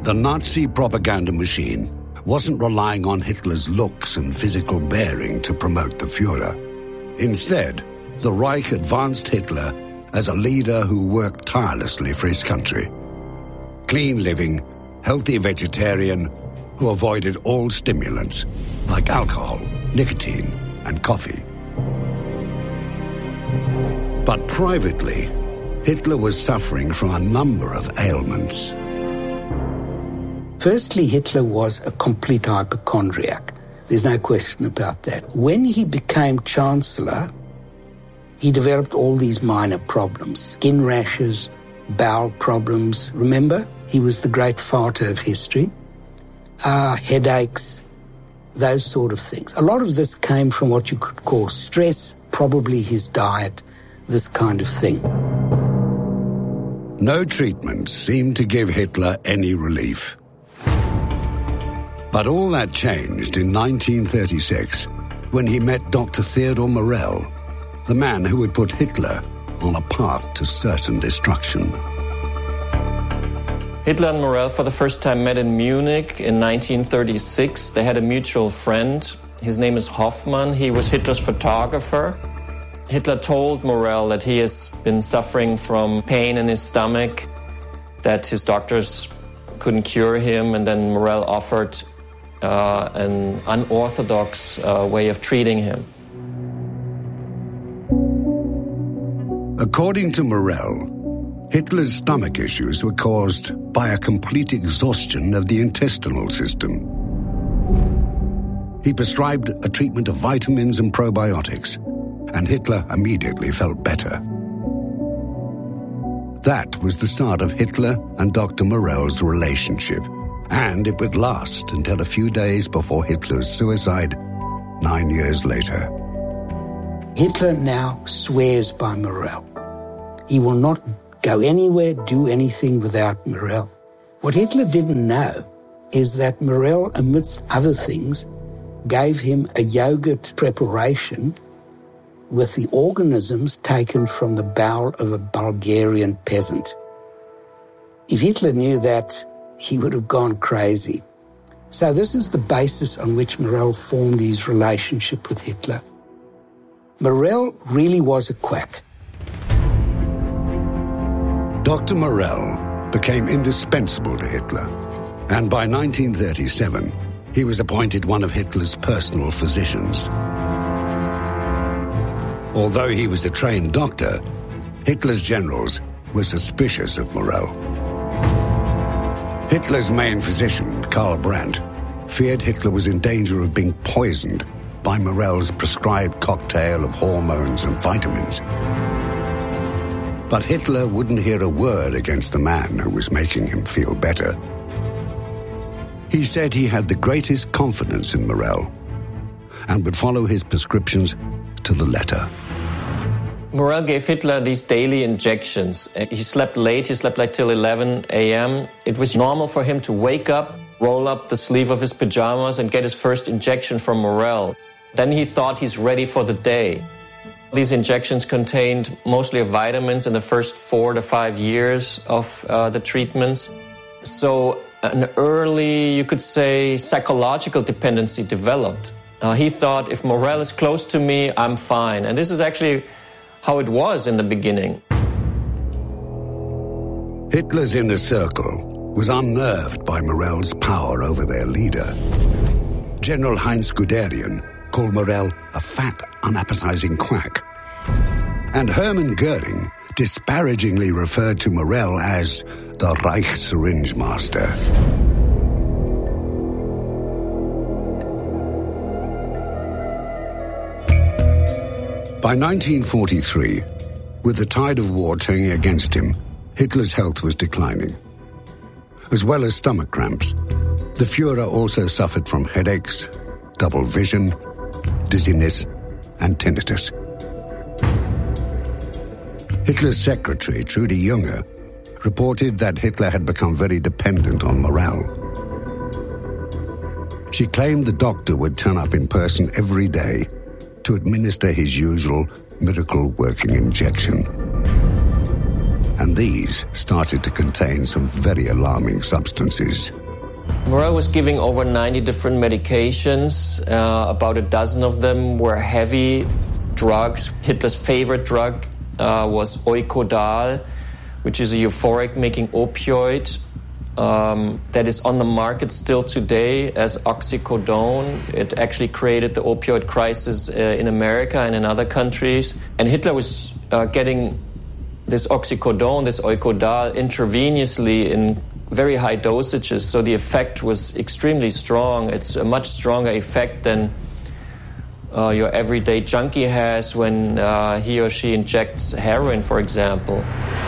The Nazi propaganda machine wasn't relying on Hitler's looks and physical bearing to promote the Führer. Instead, the Reich advanced Hitler as a leader who worked tirelessly for his country. Clean living, healthy vegetarian, who avoided all stimulants like alcohol, nicotine, and coffee. But privately, Hitler was suffering from a number of ailments. Firstly, Hitler was a complete hypochondriac. There's no question about that. When he became Chancellor, he developed all these minor problems, skin rashes, bowel problems. Remember, he was the great farter of history. Headaches, those sort of things. A lot of this came from what you could call stress, probably his diet, this kind of thing. No treatment seemed to give Hitler any relief. But all that changed in 1936 when he met Dr. Theodor Morell, the man who would put Hitler on a path to certain destruction. Hitler and Morell for the first time met in Munich in 1936. They had a mutual friend. His name is Hoffmann. He was Hitler's photographer. Hitler told Morell that he has been suffering from pain in his stomach, that his doctors couldn't cure him, and then Morell offered an unorthodox way of treating him. According to Morell, Hitler's stomach issues were caused by a complete exhaustion of the intestinal system. He prescribed a treatment of vitamins and probiotics, and Hitler immediately felt better. That was the start of Hitler and Dr. Morell's relationship, and it would last until a few days before Hitler's suicide 9 years later. Hitler now swears by Morell. He will not go anywhere, do anything without Morell. What Hitler didn't know is that Morell, amidst other things, gave him a yogurt preparation with the organisms taken from the bowel of a Bulgarian peasant. If Hitler knew that, he would have gone crazy. So this is the basis on which Morell formed his relationship with Hitler. Morell really was a quack. Dr. Morell became indispensable to Hitler, and by 1937, he was appointed one of Hitler's personal physicians. Although he was a trained doctor, Hitler's generals were suspicious of Morell. Hitler's main physician, Karl Brandt, feared Hitler was in danger of being poisoned by Morell's prescribed cocktail of hormones and vitamins. But Hitler wouldn't hear a word against the man who was making him feel better. He said he had the greatest confidence in Morell and would follow his prescriptions to the letter. Morell gave Hitler these daily injections. He slept late, he slept like till 11 a.m. It was normal for him to wake up, roll up the sleeve of his pajamas and get his first injection from Morell. Then he thought he's ready for the day. These injections contained mostly vitamins in the first 4 to 5 years of the treatments. So an early, you could say, psychological dependency developed. He thought, if Morell is close to me, I'm fine. And this is actually how it was in the beginning. Hitler's inner circle was unnerved by Morell's power over their leader. General Heinz Guderian called Morell a fat, unappetizing quack. And Hermann Goering disparagingly referred to Morell as the Reich syringe master. By 1943, with the tide of war turning against him, Hitler's health was declining. As well as stomach cramps, the Führer also suffered from headaches, double vision, dizziness, and tinnitus. Hitler's secretary, Trudy Junger, reported that Hitler had become very dependent on Morell. She claimed the doctor would turn up in person every day to administer his usual miracle-working injection. and these started to contain some very alarming substances. Morell was giving over 90 different medications. About a dozen of them were heavy drugs. Hitler's favorite drug was Eukodal, which is a euphoric-making opioid that is on the market still today as oxycodone. It actually created the opioid crisis in America and in other countries. And Hitler was getting this oxycodone, this Eukodal, intravenously in very high dosages, so the effect was extremely strong. It's a much stronger effect than your everyday junkie has when he or she injects heroin, for example.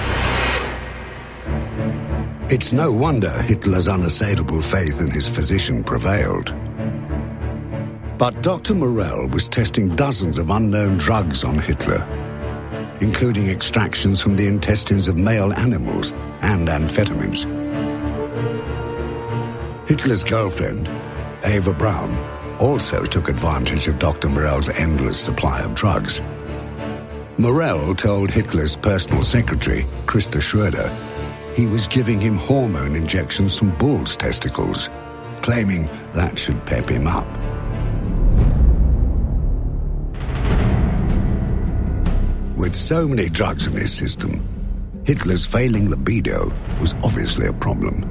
It's no wonder Hitler's unassailable faith in his physician prevailed. But Dr. Morell was testing dozens of unknown drugs on Hitler, including extractions from the intestines of male animals and amphetamines. Hitler's girlfriend, Eva Braun, also took advantage of Dr. Morell's endless supply of drugs. Morell told Hitler's personal secretary, Christa Schroeder, he was giving him hormone injections from bull's testicles, claiming that should pep him up. With so many drugs in his system, Hitler's failing libido was obviously a problem.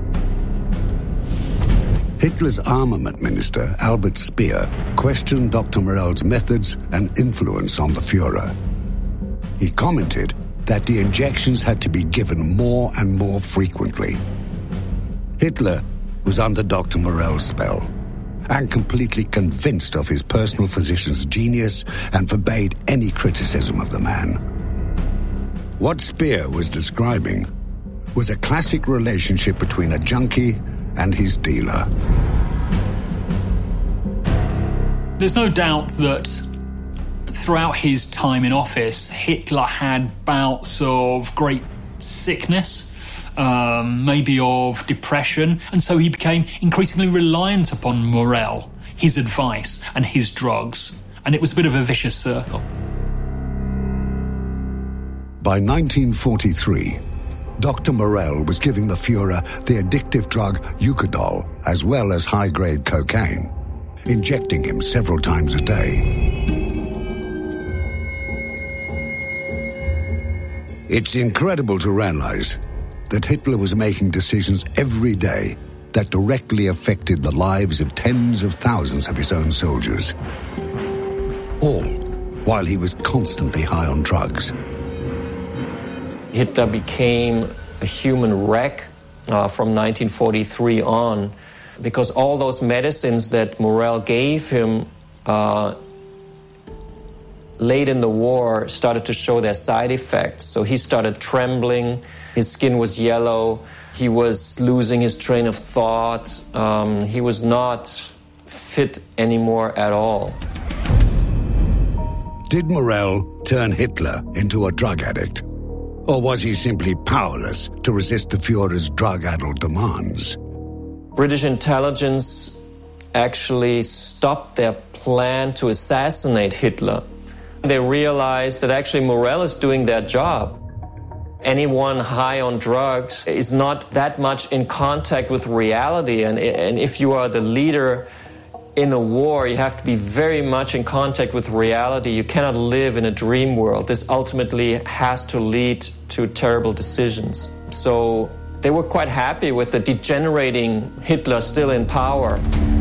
Hitler's armament minister, Albert Speer, questioned Dr. Morell's methods and influence on the Führer. He commented that the injections had to be given more and more frequently. Hitler was under Dr. Morell's spell and completely convinced of his personal physician's genius and forbade any criticism of the man. What Speer was describing was a classic relationship between a junkie and his dealer. There's no doubt that throughout his time in office, Hitler had bouts of great sickness, maybe of depression, and so he became increasingly reliant upon Morell, his advice and his drugs, and it was a bit of a vicious circle. By 1943, Dr. Morell was giving the Führer the addictive drug Eukodal, as well as high-grade cocaine, injecting him several times a day. It's incredible to realize that Hitler was making decisions every day that directly affected the lives of tens of thousands of his own soldiers, all while he was constantly high on drugs. Hitler became a human wreck from 1943 on, because all those medicines that Morell gave him late in the war started to show their side effects. So he started trembling, his skin was yellow, he was losing his train of thought, he was not fit anymore at all. Did Morell turn Hitler into a drug addict? Or was he simply powerless to resist the Führer's drug-addled demands? British intelligence actually stopped their plan to assassinate Hitler. They realized that actually Morell is doing their job. Anyone high on drugs is not that much in contact with reality, and if you are the leader in a war, you have to be very much in contact with reality. You cannot live in a dream world. This ultimately has to lead to terrible decisions. So they were quite happy with the degenerating Hitler still in power.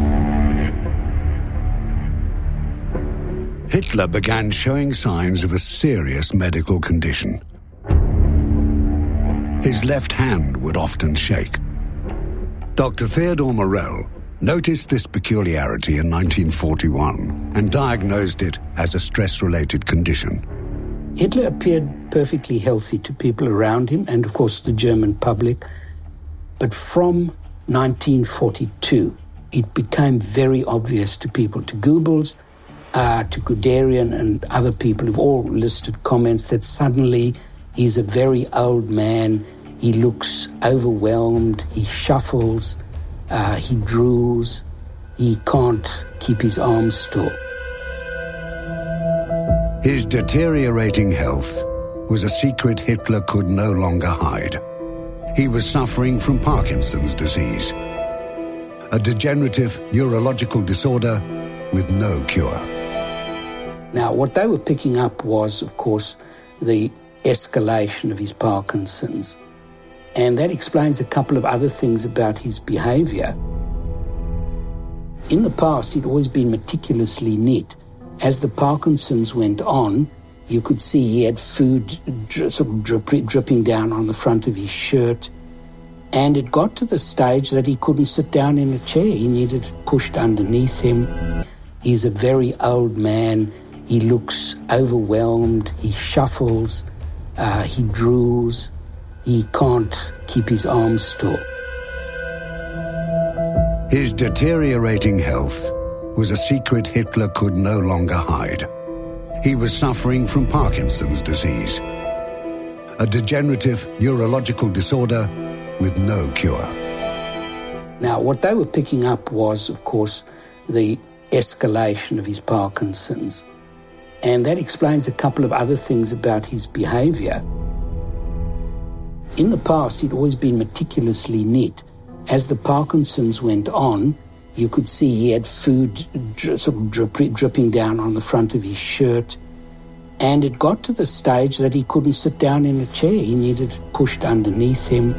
Hitler began showing signs of a serious medical condition. His left hand would often shake. Dr. Theodor Morell noticed this peculiarity in 1941 and diagnosed it as a stress-related condition. Hitler appeared perfectly healthy to people around him and, of course, the German public. But from 1942, it became very obvious to people, to Goebbels, to Guderian and other people who've all listed comments that suddenly he's a very old man, he looks overwhelmed, he shuffles, he drools, he can't keep his arms still. His deteriorating health was a secret Hitler could no longer hide. He was suffering from Parkinson's disease, a degenerative neurological disorder with no cure. Now, what they were picking up was, of course, the escalation of his Parkinson's. And that explains a couple of other things about his behavior. In the past, he'd always been meticulously neat. As the Parkinson's went on, you could see he had food sort of dripping down on the front of his shirt. And it got to the stage that he couldn't sit down in a chair. He needed it pushed underneath him. He's a very old man. He looks overwhelmed. He shuffles. He drools. He can't keep his arms still. His deteriorating health was a secret Hitler could no longer hide. He was suffering from Parkinson's disease, a degenerative neurological disorder with no cure. Now, what they were picking up was, of course, the escalation of his Parkinson's. And that explains a couple of other things about his behavior. In the past, he'd always been meticulously neat. As the Parkinson's went on, you could see he had food sort of dripping down on the front of his shirt. And it got to the stage that he couldn't sit down in a chair. He needed it pushed underneath him.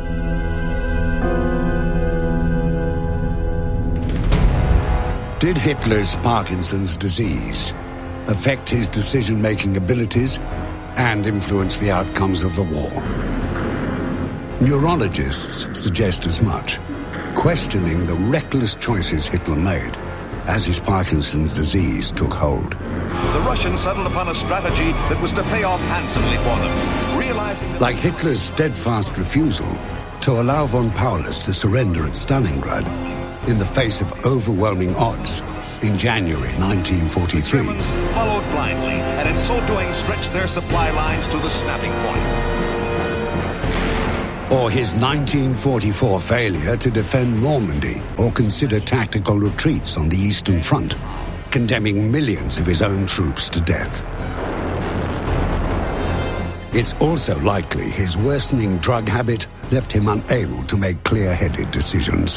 Did Hitler's Parkinson's disease affect his decision-making abilities and influence the outcomes of the war? Neurologists suggest as much, questioning the reckless choices Hitler made as his Parkinson's disease took hold. The Russians settled upon a strategy that was to pay off handsomely for them, realizing that... Like Hitler's steadfast refusal to allow von Paulus to surrender at Stalingrad in the face of overwhelming odds in January 1943. The Germans followed blindly, and in so doing stretched their supply lines to the snapping point. Or his 1944 failure to defend Normandy or consider tactical retreats on the Eastern Front, condemning millions of his own troops to death. It's also likely his worsening drug habit left him unable to make clear-headed decisions.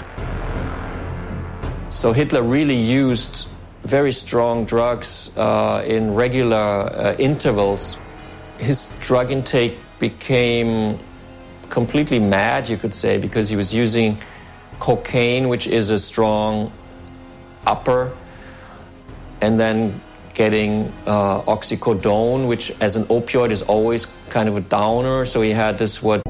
So Hitler really used very strong drugs in regular intervals. His drug intake became completely mad, you could say, because he was using cocaine, which is a strong upper, and then getting oxycodone, which as an opioid is always kind of a downer. So he had this what